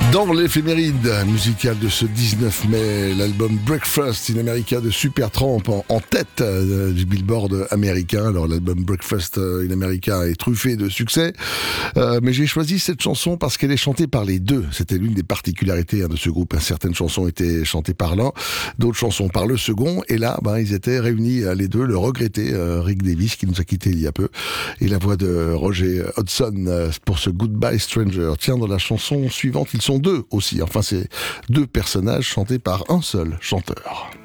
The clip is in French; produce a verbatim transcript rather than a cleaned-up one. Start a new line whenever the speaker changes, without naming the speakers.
Dans l'éphéméride musicale de ce dix-neuf mai, l'album Breakfast in America de Supertramp en, en tête euh, du Billboard américain. Alors l'album Breakfast in America est truffé de succès, euh, mais j'ai choisi cette chanson parce qu'elle est chantée par les deux. C'était l'une des particularités hein, de ce groupe. Certaines chansons étaient chantées par l'un, d'autres chansons par le second, et là ben, ils étaient réunis les deux, le regretté euh, Rick Davies qui nous a quittés il y a peu, et la voix de Roger Hodgson euh, pour ce Goodbye Stranger. Tiens, dans la chanson suivante, ils sont deux aussi. Enfin, c'est deux personnages chantés par un seul chanteur.